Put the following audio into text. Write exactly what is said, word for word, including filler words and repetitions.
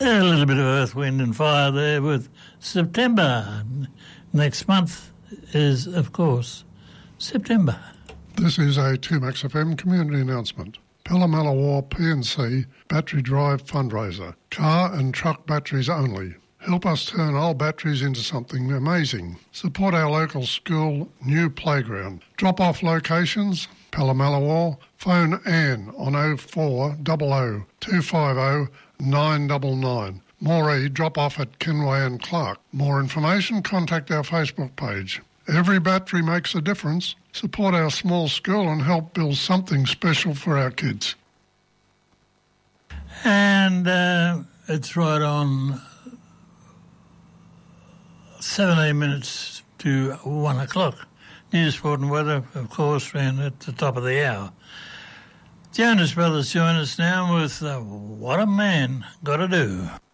A little bit of earth, wind and fire there with September. Next month is, of course, September. This is a two Max F M community announcement. Pallamallawar P and C Battery Drive Fundraiser. Car and truck batteries only. Help us turn old batteries into something amazing. Support our local school new playground. Drop-off locations, Pallamallawar. Phone Anne on oh four hundred two five oh nine nine nine. Moree, drop-off at Kenway and Clark. More information, contact our Facebook page. Every battery makes a difference. Support our small school and help build something special for our kids. And uh, it's right on seventeen minutes to one o'clock. News, sport and weather, of course, ran at the top of the hour. Jonas Brothers join us now with uh, What a Man Gotta Do.